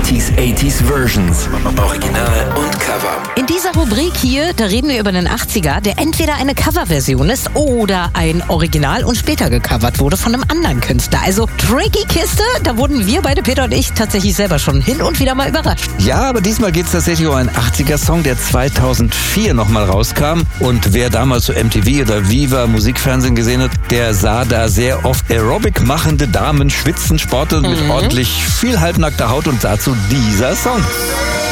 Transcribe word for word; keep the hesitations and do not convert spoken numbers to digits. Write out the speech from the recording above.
siebziger, achtziger Versions. Original und Cover. In dieser Rubrik hier, da reden wir über einen achtziger, der entweder eine Coverversion ist oder ein Original und später gecovert wurde von einem anderen Künstler. Also Tricky Kiste, da wurden wir beide, Peter und ich, tatsächlich selber schon hin und wieder mal überrascht. Ja, aber diesmal geht es tatsächlich um einen achtziger-Song, der zweitausendvier nochmal rauskam. Und wer damals so M T V oder Viva Musikfernsehen gesehen hat, der sah da sehr oft Aerobic machende Damen schwitzen, sporteln mit Mhm. ordentlich viel halbnackter Haut und dazu dieser Song.